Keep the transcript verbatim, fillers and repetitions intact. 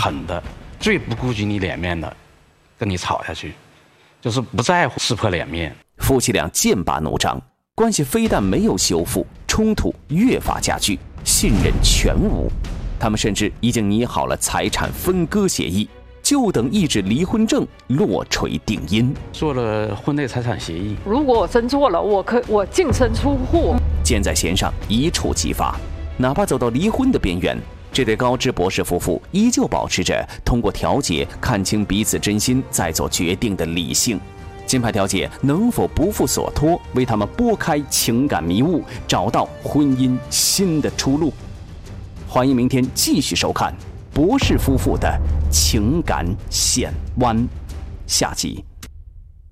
狠的、最不顾及你脸面的，跟你吵下去，就是不在乎撕破脸面。 夫妻俩剑拔弩张，关系非但没有修复，冲突越发加剧，信任全无。他们甚至已经拟好了财产分割协议，就等一纸离婚证落锤定音。 做了婚内财产协议， 如果我真做了，我可我净身出户。 箭在弦上，一触即发。哪怕走到离婚的边缘，这对高知博士夫妇依旧保持着通过调解看清彼此真心再做决定的理性。金牌调解能否不负所托，为他们拨开情感迷雾，找到婚姻新的出路？欢迎明天继续收看博士夫妇的情感险湾，下集